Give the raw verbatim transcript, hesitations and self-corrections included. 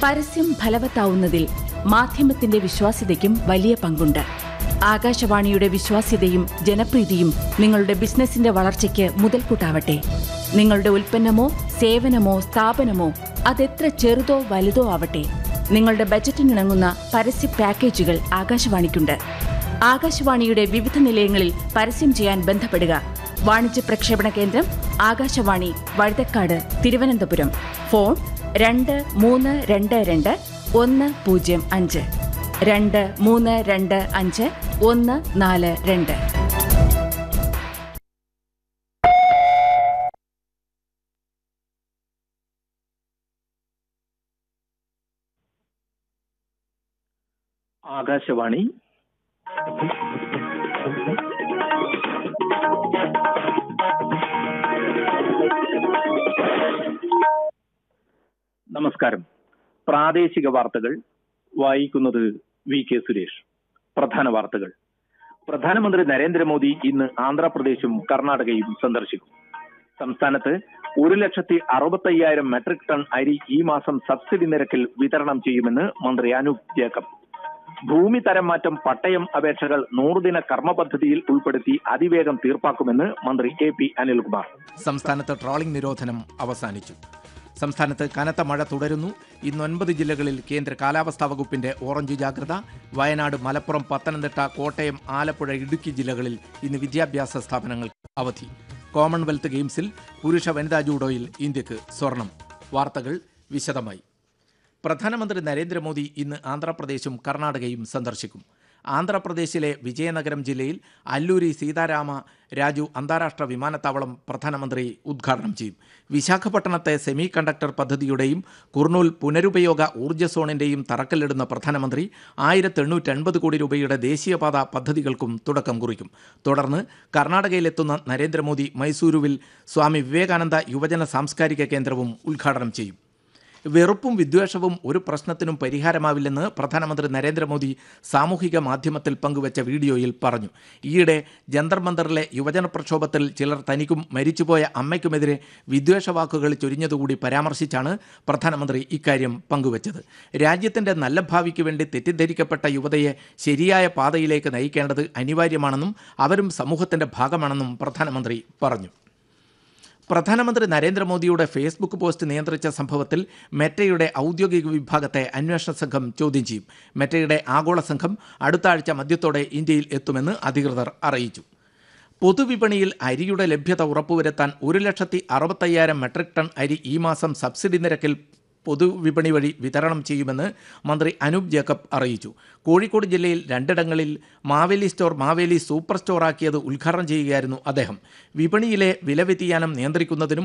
പരസ്യം ഫലവത്താവുന്നതിൽ മാധ്യമത്തിന്റെ വിശ്വാസ്യതയ്ക്കും വലിയ പങ്കുണ്ട്. ആകാശവാണിയുടെ വിശ്വാസ്യതയും ജനപ്രീതിയും നിങ്ങളുടെ ബിസിനസിന്റെ വളർച്ചയ്ക്ക് മുതൽക്കൂട്ടാവട്ടെ. നിങ്ങളുടെ ഉൽപ്പന്നമോ സേവനമോ സ്ഥാപനമോ അതെത്ര ചെറുതോ വലുതോ ആവട്ടെ, നിങ്ങളുടെ ബജറ്റിനിണങ്ങുന്ന പരസ്യ പാക്കേജുകൾ ആകാശവാണിക്കുണ്ട്. ആകാശവാണിയുടെ വിവിധ നിലയങ്ങളിൽ പരസ്യം ചെയ്യാൻ ബന്ധപ്പെടുക. വാണിജ്യ പ്രക്ഷേപണ കേന്ദ്രം ആകാശവാണി, വഴുതക്കാട്, തിരുവനന്തപുരം. ഫോൺ രണ്ട് മൂന്ന് രണ്ട് രണ്ട് ഒന്ന് പൂജ്യം അഞ്ച് രണ്ട് മൂന്ന് രണ്ട് അഞ്ച് ഒന്ന് നാല് രണ്ട്. ആകാശവാണി നമസ്കാരം. പ്രാദേശിക വാർത്തകൾ വായിക്കുന്നത് വി കെ സുരേഷ്. പ്രധാന വാർത്തകൾ. പ്രധാനമന്ത്രി നരേന്ദ്രമോദി ഇന്ന് ആന്ധ്രാപ്രദേശും കർണാടകയും സന്ദർശിക്കും. സംസ്ഥാനത്ത് ഒരു ലക്ഷത്തി അറുപത്തയ്യായിരം മെട്രിക് ടൺ അരി ഈ മാസം സബ്സിഡി നിരക്കിൽ വിതരണം ചെയ്യുമെന്ന് മന്ത്രി അനൂപ് ജേക്കബ്. ഭൂമി തരം മാറ്റം പട്ടയം അപേക്ഷകൾ നൂറുദിന കർമ്മ പദ്ധതിയിൽ ഉൾപ്പെടുത്തി അതിവേഗം തീർപ്പാക്കുമെന്ന് മന്ത്രി എ പി അനിൽകുമാർ. സംസ്ഥാനത്ത് ട്രോളിംഗ് നിരോധനം അവസാനിച്ചു. സംസ്ഥാനത്ത് കനത്ത മഴ തുടരുന്നു. ഇന്ന് ഒൻപത് ജില്ലകളിൽ കേന്ദ്ര കാലാവസ്ഥാ വകുപ്പിന്റെ ഓറഞ്ച് ജാഗ്രത. വയനാട്, മലപ്പുറം, പത്തനംതിട്ട, കോട്ടയം, ആലപ്പുഴ, ഇടുക്കി ജില്ലകളിൽ ഇന്ന് വിദ്യാഭ്യാസ സ്ഥാപനങ്ങൾക്ക് അവധി. കോമൺവെൽത്ത് ഗെയിംസിൽ പുരുഷ വനിതാ ജൂഡോയിൽ ഇന്ത്യക്ക് സ്വർണം. വാർത്തകൾ വിശദമായി. പ്രധാനമന്ത്രി നരേന്ദ്രമോദി ഇന്ന് ആന്ധ്രാപ്രദേശും കർണാടകയും സന്ദർശിക്കും. ആന്ധ്രാപ്രദേശിലെ വിജയനഗരം ജില്ലയിൽ അല്ലൂരി സീതാരാമ രാജു അന്താരാഷ്ട്ര വിമാനത്താവളം പ്രധാനമന്ത്രി ഉദ്ഘാടനം ചെയ്യും. വിശാഖപട്ടണത്തെ സെമി കണ്ടക്ടർ പദ്ധതിയുടെയും കുർണൂൽ പുനരുപയോഗ ഊർജ്ജ സോണിന്റെയും തറക്കല്ലിടുന്ന പ്രധാനമന്ത്രി ആയിരത്തി എണ്ണൂറ്റി അൻപത് കോടി രൂപയുടെ ദേശീയപാത പദ്ധതികൾക്കും തുടക്കം കുറിക്കും. തുടർന്ന് കർണാടകയിലെത്തുന്ന നരേന്ദ്രമോദി മൈസൂരുവിൽ സ്വാമി വിവേകാനന്ദ യുവജന സാംസ്കാരിക കേന്ദ്രവും ഉദ്ഘാടനം ചെയ്യും. വെറുപ്പും വിദ്വേഷവും ഒരു പ്രശ്നത്തിനും പരിഹാരമാവില്ലെന്ന് പ്രധാനമന്ത്രി നരേന്ദ്രമോദി സാമൂഹിക മാധ്യമത്തിൽ പങ്കുവച്ച വീഡിയോയിൽ പറഞ്ഞു. ഈയിടെ ജന്തർ മന്ദറിലെ യുവജന പ്രക്ഷോഭത്തിൽ ചിലർ തനിക്കും മരിച്ചുപോയ അമ്മയ്ക്കുമെതിരെ വിദ്വേഷവാക്കുകൾ ചൊരിഞ്ഞതുകൂടി പരാമർശിച്ചാണ് പ്രധാനമന്ത്രി ഇക്കാര്യം പങ്കുവച്ചത്. രാജ്യത്തിൻ്റെ നല്ല ഭാവിക്ക് വേണ്ടി തെറ്റിദ്ധരിക്കപ്പെട്ട യുവതയെ ശരിയായ പാതയിലേക്ക് നയിക്കേണ്ടത് അനിവാര്യമാണെന്നും അവരും സമൂഹത്തിൻ്റെ ഭാഗമാണെന്നും പ്രധാനമന്ത്രി പറഞ്ഞു. പ്രധാനമന്ത്രി നരേന്ദ്രമോദിയുടെ ഫേസ്ബുക്ക് പോസ്റ്റ് നിയന്ത്രിച്ച സംഭവത്തിൽ മെറ്റയുടെ ഔദ്യോഗിക വിഭാഗത്തെ അന്വേഷണ സംഘം ചോദ്യം ചെയ്യും. മെറ്റയുടെ ആഗോള സംഘം അടുത്ത ആഴ്ച മധ്യത്തോടെ ഇന്ത്യയിൽ എത്തുമെന്ന് അധികൃതർ അറിയിച്ചു. പൊതുവിപണിയിൽ അരിയുടെ ലഭ്യത ഉറപ്പുവരുത്താൻ ഒരു ലക്ഷത്തി അറുപത്തയ്യായിരം മെട്രിക് ടൺ അരി ഈ മാസം സബ്സിഡി നിരക്കിൽ പൊതുവിപണി വഴി വിതരണം ചെയ്യുമെന്ന് മന്ത്രി അനൂപ് ജേക്കബ് അറിയിച്ചു. കോഴിക്കോട് ജില്ലയിൽ രണ്ടിടങ്ങളിൽ മാവേലി സ്റ്റോർ മാവേലി സൂപ്പർ സ്റ്റോറാക്കിയത് ഉദ്ഘാടനം ചെയ്യുകയായിരുന്നു അദ്ദേഹം. വിപണിയിലെ വില വ്യതിയാനം നിയന്ത്രിക്കുന്നതിനും